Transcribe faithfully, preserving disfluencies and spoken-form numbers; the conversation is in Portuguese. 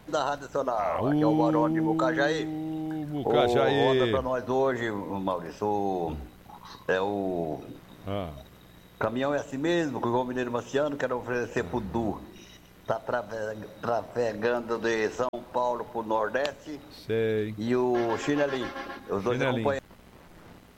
da Rádio Nacional. Aqui é o Barão de Bucajaí. Bucajaí. O roda pra nós hoje, Maurício. O, é o. Ah. Caminhão é assim mesmo, com o João Mineiro Marciano, quero oferecer pro Du. Tá trave- trafegando de São Paulo pro Nordeste. Sei. E o Chinelinho. Os dois Chinelinho. acompanham.